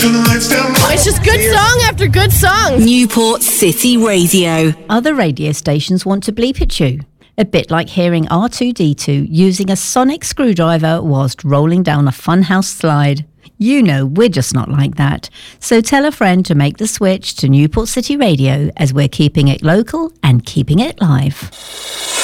Oh, it's just good song after good song. Newport City Radio. Other radio stations want to bleep at you. A bit like hearing R2-D2 using a sonic screwdriver whilst rolling down a funhouse slide. You know we're just not like that. So tell a friend to make the switch to Newport City Radio, as we're keeping it local and keeping it live.